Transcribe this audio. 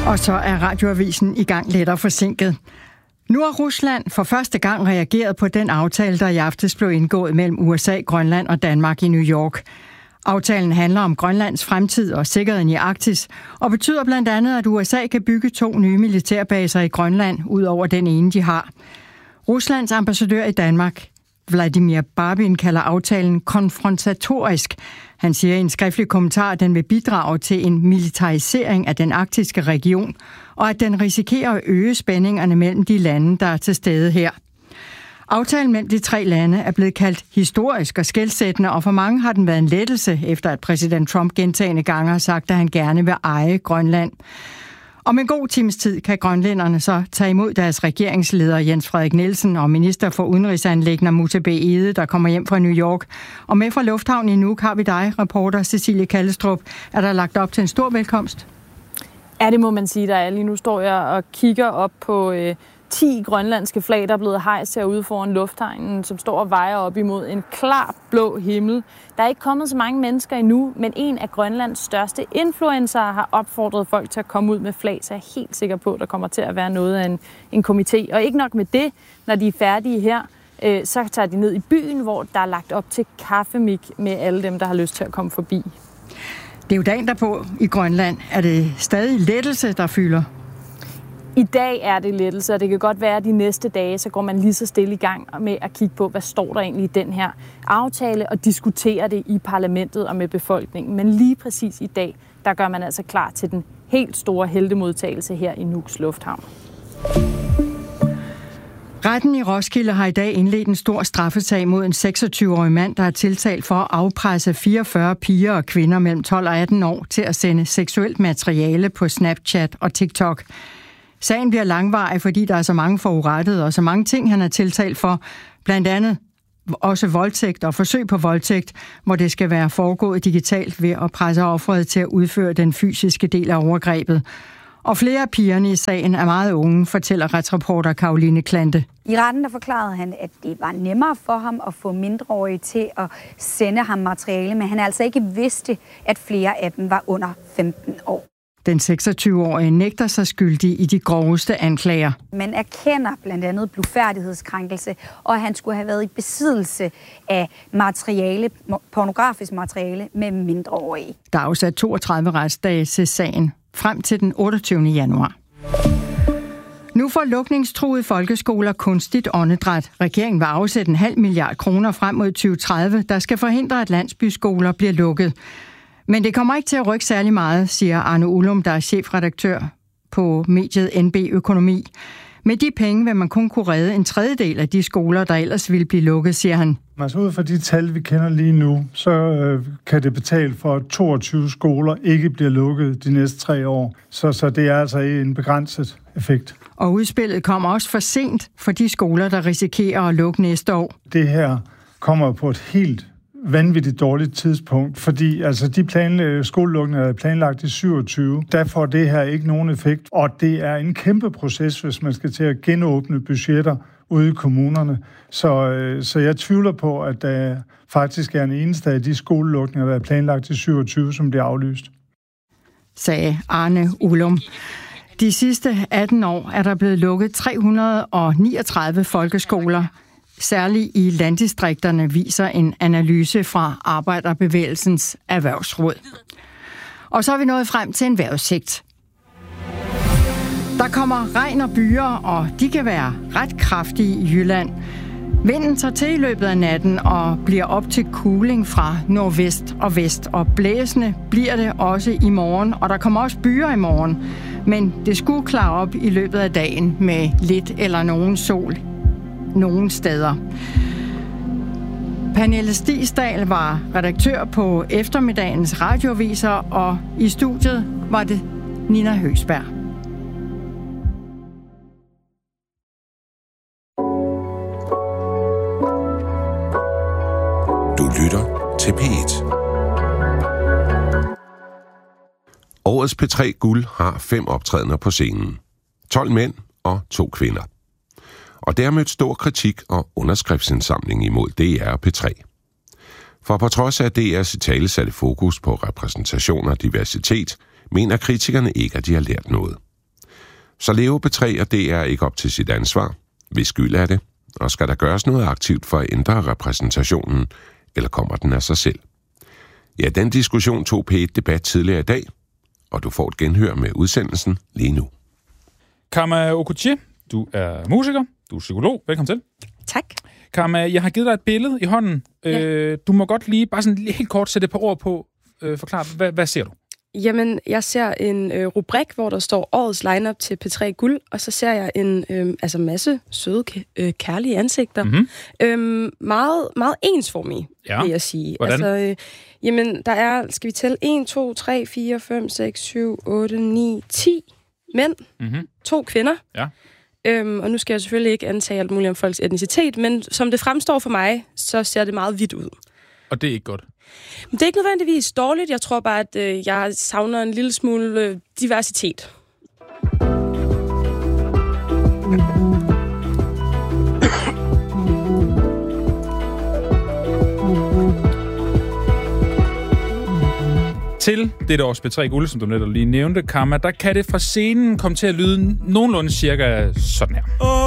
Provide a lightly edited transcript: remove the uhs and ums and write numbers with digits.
Og så er radioavisen i gang lettere forsinket. Nu har Rusland for første gang reageret på den aftale, der i aftes blev indgået mellem USA, Grønland og Danmark i New York. Aftalen handler om Grønlands fremtid og sikkerheden i Arktis, og betyder blandt andet, at USA kan bygge 2 nye militærbaser i Grønland, ud over den ene, de har. Ruslands ambassadør i Danmark, Vladimir Barbin, kalder aftalen konfrontatorisk. Han siger i en skriftlig kommentar, at den vil bidrage til en militarisering af den arktiske region, og at den risikerer at øge spændingerne mellem de lande, der er til stede her. Aftalen mellem de 3 lande er blevet kaldt historisk og skelsættende, og for mange har den været en lettelse, efter at præsident Trump gentagne gange har sagt, at han gerne vil eje Grønland. Om en god times tid kan grønlænderne så tage imod deres regeringsleder Jens Frederik Nielsen og minister for udenrigsanliggender Mute B. Egede, der kommer hjem fra New York. Og med fra lufthavnen i Nuuk har vi dig, reporter Cecilie Kallestrup. Er der lagt op til en stor velkomst? Ja, det må man sige, der er. Lige nu står jeg og kigger op på 10 grønlandske flag, der er blevet hejst herude foran lufthavnen, som står og vejer op imod en klar blå himmel. Der er ikke kommet så mange mennesker endnu, men en af Grønlands største influencer har opfordret folk til at komme ud med flag, så jeg er helt sikker på, at der kommer til at være noget af en komité. Og ikke nok med det, når de er færdige her, så tager de ned i byen, hvor der er lagt op til kaffemik med alle dem, der har lyst til at komme forbi. Det er jo dagen derpå i Grønland. Er det stadig lettelse, der fylder? I dag er det lettelse, og det kan godt være, at de næste dage, så går man lige så stille i gang med at kigge på, hvad står der egentlig i den her aftale, og diskutere det i parlamentet og med befolkningen. Men lige præcis i dag, der gør man altså klar til den helt store heltemodtagelse her i Nuuks Lufthavn. Retten i Roskilde har i dag indledt en stor straffesag mod en 26-årig mand, der er tiltalt for at afpresse 44 piger og kvinder mellem 12 og 18 år til at sende seksuelt materiale på Snapchat og TikTok. Sagen bliver langvarig, fordi der er så mange forurettede og så mange ting, han er tiltalt for. Blandt andet også voldtægt og forsøg på voldtægt, hvor det skal være foregået digitalt ved at presse offeret til at udføre den fysiske del af overgrebet. Og flere af pigerne i sagen er meget unge, fortæller retsreporter Karoline Klante. I retten der forklarede han, at det var nemmere for ham at få mindreårige til at sende ham materiale, men han altså ikke vidste, at flere af dem var under 15 år. Den 26-årige nægter sig skyldig i de groveste anklager. Man erkender blandt andet blufærdighedskrænkelse, og at han skulle have været i besiddelse af materiale, pornografisk materiale med mindreårige. Der er afsat 32 retsdage til sagen frem til den 28. januar. Nu får lukningstruede folkeskoler kunstigt åndedræt. Regeringen vil afsætte 0,5 milliard kroner frem mod 2030, der skal forhindre, at landsbyskoler bliver lukket. Men det kommer ikke til at rykke særlig meget, siger Arne Ullum, der er chefredaktør på mediet NB Økonomi. Med de penge vil man kun kunne redde en tredjedel af de skoler, der ellers ville blive lukket, siger han. Altså ud fra de tal, vi kender lige nu, så kan det betale for, at 22 skoler ikke bliver lukket de næste 3 år. Så det er altså en begrænset effekt. Og udspillet kommer også for sent for de skoler, der risikerer at lukke næste år. Det her kommer på et helt vanvittigt dårligt tidspunkt, fordi altså de skolelukninger er planlagt i 27. Der får det her ikke nogen effekt, og det er en kæmpe proces, hvis man skal til at genåbne budgetter ude i kommunerne. Så jeg tvivler på, at der faktisk er en eneste af de skolelukninger, der er planlagt i 27, som bliver aflyst. Sagde Arne Ullum. De sidste 18 år er der blevet lukket 339 folkeskoler. Særligt i landdistrikterne, viser en analyse fra Arbejderbevægelsens Erhvervsråd. Og så er vi nået frem til en vejrudsigt. Der kommer regn og byger, og de kan være ret kraftige i Jylland. Vinden tager til i løbet af natten og bliver op til kuling fra nordvest og vest. Og blæsende bliver det også i morgen, og der kommer også byger i morgen. Men det skulle klare op i løbet af dagen med lidt eller nogen sol nogle steder. Pernille Stigsdal var redaktør på eftermiddagens radioaviser, og i studiet var det Nina Høgsberg. Du lytter til P1. Årets P3 Guld har 5 optrædener på scenen. 12 mænd og 2 kvinder. Og der mødt stor kritik og underskriftsindsamling imod DR P3. For på trods af DR's italesatte fokus på repræsentation og diversitet, mener kritikerne ikke, at de har lært noget. Så lever P3 og DR ikke op til sit ansvar? Hvis skyld er det? Og skal der gøres noget aktivt for at ændre repræsentationen, eller kommer den af sig selv? Ja, den diskussion tog P1 Debat tidligere i dag, og du får et genhør med udsendelsen lige nu. Karma Okuche, du er musiker, du er psykolog. Velkommen til. Tak. Karma, jeg har givet dig et billede i hånden. Ja. Du må godt lige, bare sådan helt kort, sætte et par ord på. Forklare, hvad ser du? Jamen, jeg ser en rubrik, hvor der står årets lineup til P3 Guld, og så ser jeg en masse søde, kærlige ansigter. Mm-hmm. Meget, meget ensformige, vil jeg sige. Hvordan? Jamen, der er, skal vi tælle, 1, 2, 3, 4, 5, 6, 7, 8, 9, 10 mænd, 2 kvinder. Ja. Og nu skal jeg selvfølgelig ikke antage alt muligt om folks etnicitet, men som det fremstår for mig, så ser det meget hvidt ud. Og det er ikke godt? Det er ikke nødvendigvis dårligt. Jeg tror bare, at jeg savner en lille smule diversitet. Til dette års P3 Guld, som du netop lige nævnte, Karma, der kan det fra scenen komme til at lyde nogenlunde cirka sådan her.